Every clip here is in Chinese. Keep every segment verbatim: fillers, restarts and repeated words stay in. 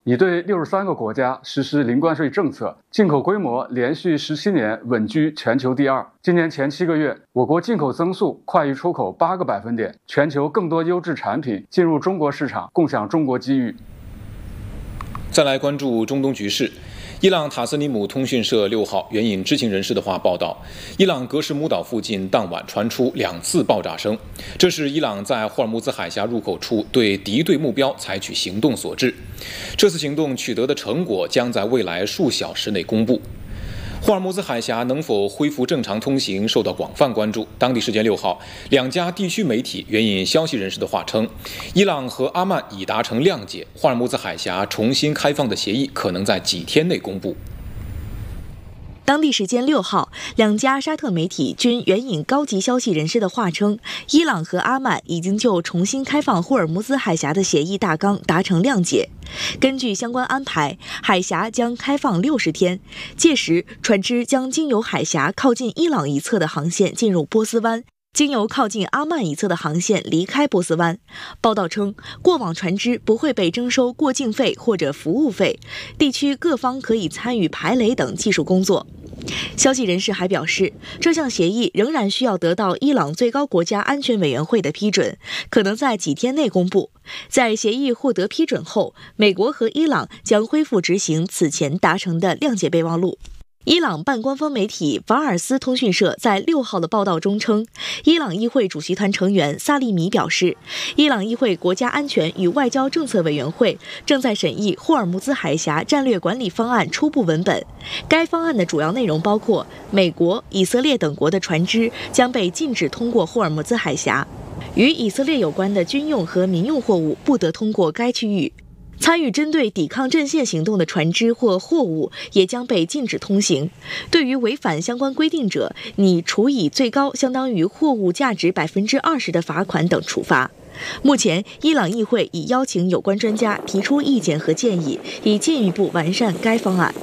已对六十三个国家实施零关税政策，进口规模连续十七年稳居全球第二。今年前七个月，我国进口增速快于出口八个百分点，全球更多优质产品进入中国市场，共享中国机遇。 再来关注中东局势。伊朗塔斯尼姆通讯社六号援引知情人士的话报道，伊朗格什姆岛附近当晚传出两次爆炸声，这是伊朗在霍尔木兹海峡入口处对敌对目标采取行动所致。这次行动取得的成果将在未来数小时内公布。霍尔木兹海峡能否恢复正常通行受到广泛关注。当地时间六号，两家地区媒体援引消息人士的话称，伊朗和阿曼已达成谅解，霍尔木兹海峡重新开放的协议可能在几天内公布。 当地时间六号，两家沙特媒体均援引高级消息人士的话称，伊朗和阿曼已经就重新开放霍尔木兹海峡的协议大纲达成谅解。根据相关安排，海峡将开放六十天，届时船只将经由海峡靠近伊朗一侧的航线进入波斯湾，经由靠近阿曼一侧的航线离开波斯湾。报道称，过往船只不会被征收过境费或者服务费，地区各方可以参与排雷等技术工作。消息人士还表示，这项协议仍然需要得到伊朗最高国家安全委员会的批准，可能在几天内公布。在协议获得批准后，美国和伊朗将恢复执行此前达成的谅解备忘录。伊朗半官方媒体法尔斯通讯社在六号的报道中称，伊朗议会主席团成员萨利米表示，伊朗议会国家安全与外交政策委员会正在审议霍尔木兹海峡战略管理方案初步文本。该方案的主要内容包括，美国、以色列等国的船只将被禁止通过霍尔木兹海峡，与以色列有关的军用和民用货物不得通过该区域。参与针对抵抗阵线行动的船只或货物也将被禁止通行。对于违反相关规定者，拟处以最高相当于货物价值百分之二十的罚款等处罚。目前，伊朗议会已邀请有关专家提出意见和建议，以进一步完善该方案。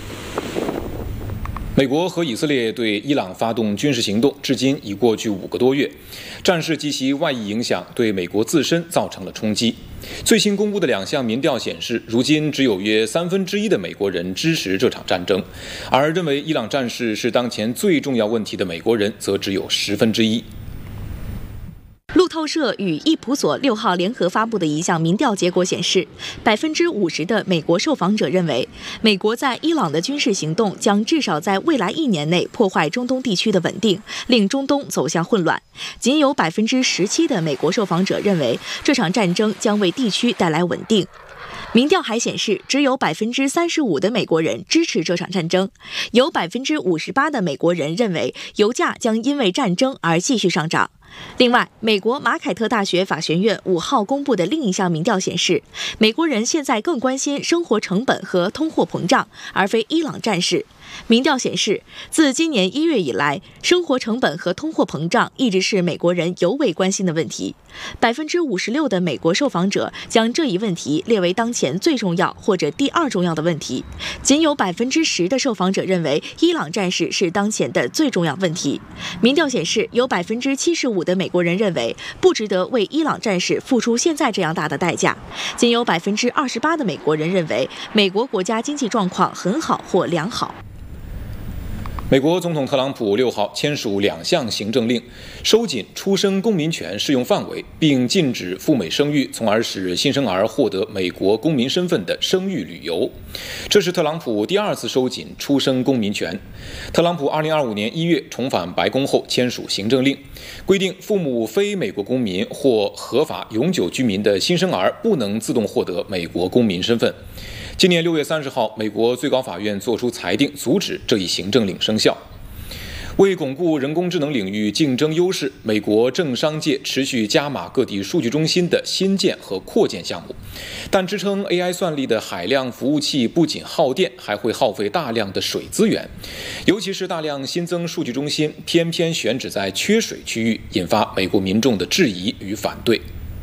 美国和以色列对伊朗发动军事行动，至今已过去五个多月，战事及其外溢影响对美国自身造成了冲击。最新公布的两项民调显示，如今只有约三分之一的美国人支持这场战争，而认为伊朗战事是当前最重要问题的美国人则只有十分之一。 路透社与易普所六号联合发布的一项民调结果显示，百分之五十的美国受访者认为，美国在伊朗的军事行动将至少在未来一年内破坏中东地区的稳定，令中东走向混乱。仅有百分之十七的美国受访者认为，这场战争将为地区带来稳定。民调还显示，只有百分之三十五的美国人支持这场战争，有百分之五十八的美国人认为油价将因为战争而继续上涨。另外，美国马凯特大学法学院五号公布的另一项民调显示，美国人现在更关心生活成本和通货膨胀，而非伊朗战事。民调显示，自今年一月以来，生活成本和通货膨胀一直是美国人尤为关心的问题。百分之五十六的美国受访者将这一问题列为当前最重要或者第二重要的问题，仅有百分之十的受访者认为伊朗战事是当前的最重要问题。民调显示，有百分之七十五的美国人认为不值得为伊朗战事付出现在这样大的代价，仅有百分之二十八的美国人认为美国国家经济状况很好或良好。 美国总统特朗普六号签署两项行政令，收紧出生公民权适用范围，并禁止赴美生育，从而使新生儿获得美国公民身份的生育旅游。这是特朗普第二次收紧出生公民权。特朗普二零二五年一月重返白宫后签署行政令，规定父母非美国公民或合法永久居民的新生儿不能自动获得美国公民身份。今年六月三十号，美国最高法院作出裁定，阻止这一行政令生效。为巩固人工智能领域竞争优势，美国政商界持续加码各地数据中心的新建和扩建项目。但支撑 A I 算力的海量服务器不仅耗电，还会耗费大量的水资源。尤其是大量新增数据中心偏偏选址在缺水区域，引发美国民众的质疑与反对。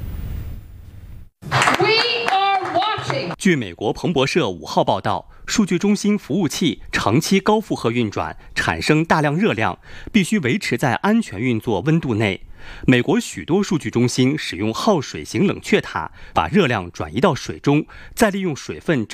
据美国彭博社五号报道，数据中心服务器长期高负荷运转，产生大量热量，必须维持在安全运作温度内。 美国许多数据中心使用耗水型冷却塔，把热量转移到水中，再利用水分